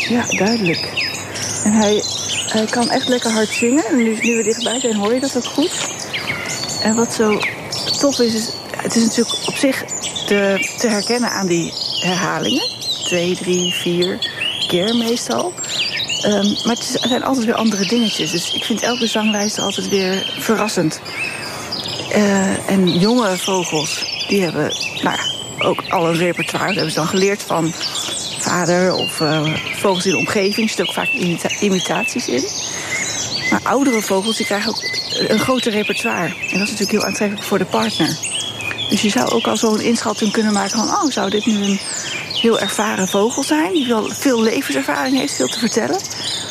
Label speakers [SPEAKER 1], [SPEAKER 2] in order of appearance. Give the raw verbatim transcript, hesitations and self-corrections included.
[SPEAKER 1] Ja, duidelijk. En hij, hij kan echt lekker hard zingen. En nu, nu we dichtbij zijn, hoor je dat ook goed. En wat zo tof is, is het is natuurlijk op zich te, te herkennen aan die herhalingen. Twee, drie, vier keer meestal. Um, maar het, is, het zijn altijd weer andere dingetjes. Dus ik vind elke zanglijst altijd weer verrassend. Uh, en jonge vogels, die hebben nou, ook al een repertoire. Dat hebben ze dan geleerd van vader of uh, vogels in de omgeving. Er zitten ook vaak imita- imitaties in. Maar oudere vogels die krijgen ook een groter repertoire. En dat is natuurlijk heel aantrekkelijk voor de partner. Dus je zou ook al zo'n inschatting kunnen maken van... oh, zou dit nu een heel ervaren vogel zijn... die wel veel levenservaring heeft, veel te vertellen?